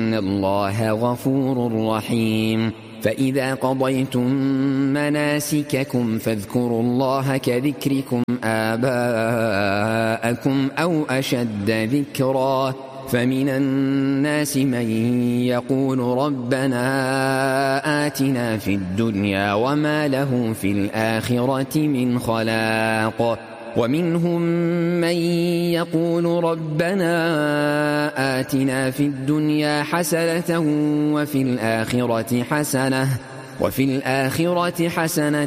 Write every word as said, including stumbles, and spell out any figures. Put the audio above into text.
إن الله غفور رحيم. فإذا قضيتم مناسككم فاذكروا الله كذكركم آباءكم أو أشد ذكرا. فمن الناس من يقول ربنا آتنا في الدنيا وما له في الآخرة من خلاق. ومنهم من يقول ربنا آتنا في الدنيا حسنة وفي الآخرة حسنة وفي الآخرة حسنة